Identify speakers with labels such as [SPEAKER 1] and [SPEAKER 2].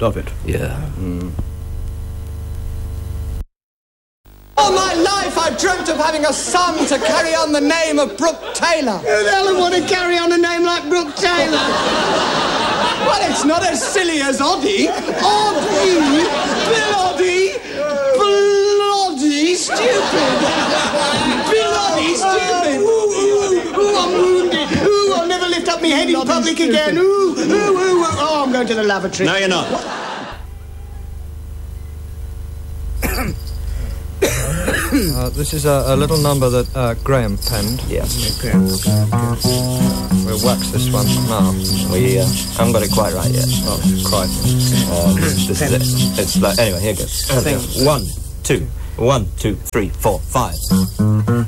[SPEAKER 1] love it.
[SPEAKER 2] Yeah.
[SPEAKER 3] All my life I've dreamt of having a son to carry on the name of Brooke Taylor.
[SPEAKER 4] Who the hell would want to carry on a name like Brooke Taylor?
[SPEAKER 3] Well, it's not as silly as Oddie. Oddie! Bloody! Bloody stupid! Bloody stupid!
[SPEAKER 4] Ooh, I'm wounded. Ooh, I'll never lift up my head in public again. Ooh, oh, I'm going to the lavatory.
[SPEAKER 1] No, you're not.
[SPEAKER 5] This is a little number that Graham penned.
[SPEAKER 2] Yeah.
[SPEAKER 5] We'll wax this one now.
[SPEAKER 2] We haven't got it quite right yet.
[SPEAKER 5] Oh, quite.
[SPEAKER 2] This is it. It's like, anyway, here goes. I think 1, 2, 1, 2, 3, 4, 5.